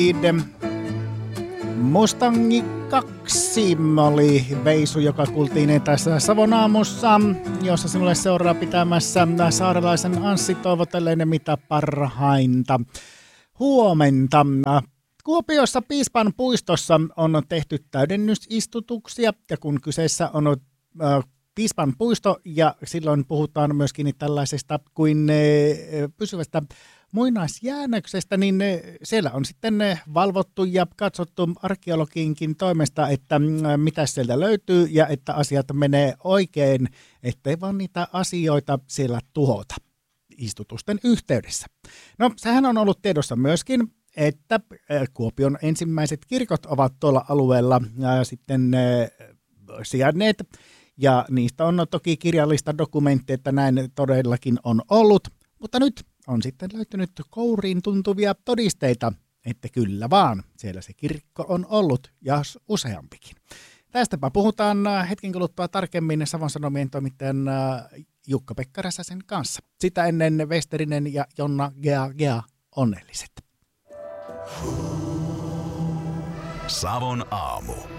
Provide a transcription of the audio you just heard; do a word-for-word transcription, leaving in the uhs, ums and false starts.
Mustangi kaksi oli veisu, joka kuultiin tässä Savon aamussa, jossa sinulle seuraa pitämässä saarelaisen Anssi toivotellen mitä parhainta. Huomenta. Kuopiossa Piispan puistossa on tehty täydennysistutuksia, ja kun kyseessä on äh, Piispan puisto, ja silloin puhutaan myöskin tällaisesta kuin äh, pysyvästä muinaisjäännöksestä, niin äh, siellä on sitten äh, valvottu ja katsottu arkeologiinkin toimesta, että äh, mitä sieltä löytyy, ja että asiat menee oikein, ettei vaan niitä asioita siellä tuhota istutusten yhteydessä. No, sehän on ollut tiedossa myöskin, että Kuopion ensimmäiset kirkot ovat tuolla alueella ja sitten sijainneet, ja niistä on toki kirjallista dokumenttia, että näin todellakin on ollut, mutta nyt on sitten löytynyt kouriin tuntuvia todisteita, että kyllä vaan, siellä se kirkko on ollut ja useampikin. Tästäpä puhutaan hetken kuluttua tarkemmin Savon Sanomien toimittajan Jukka-Pekka Räsäsen kanssa. Sitä ennen Westerinen ja Jonna Gea Gea onnelliset. Savon aamu.